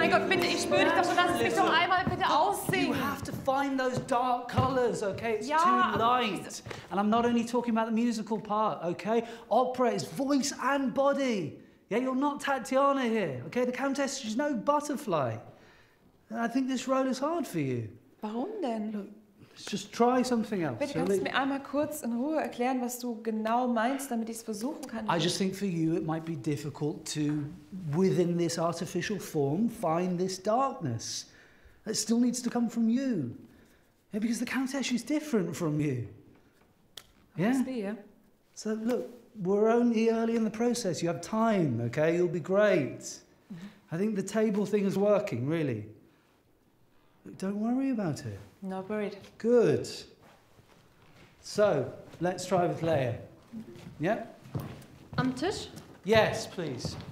mein Gott, bitte, ich spüre dich doch schon, lass es mich doch einmal bitte You aussingen. have to find those dark colours, okay? It's Ja, too light. And I'm not only talking about the musical part, okay? Opera is voice and body. Yeah, you're not Tatiana here, okay? The Countess, she's no butterfly. And I think this role is hard for you. Warum denn? Look, let's just try something else. Bitte, kannst du mir einmal kurz in Ruhe erklären, was du genau meinst, damit ich es versuchen kann? I just think for you it might be difficult to, within this artificial form, find this darkness. It still needs to come from you. Yeah, because the Countess is different from you. Yeah? Verstehe. So look, we're only early in the process. You have time, okay? You'll be great. I think the table thing is working, really. Look, don't worry about it. Not worried. Good. So, let's try with Leia. Yeah? Am Tisch? Yes, please.